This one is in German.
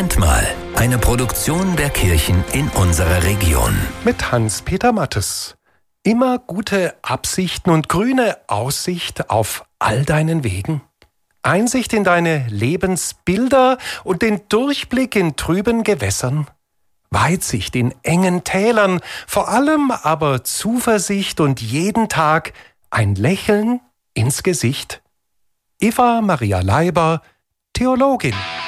Moment mal, eine Produktion der Kirchen in unserer Region. Mit Hans-Peter Mattes. Immer gute Absichten und grüne Aussicht auf all deinen Wegen. Einsicht in deine Lebensbilder und den Durchblick in trüben Gewässern. Weitsicht in engen Tälern, vor allem aber Zuversicht und jeden Tag ein Lächeln ins Gesicht. Eva Maria Leiber, Theologin.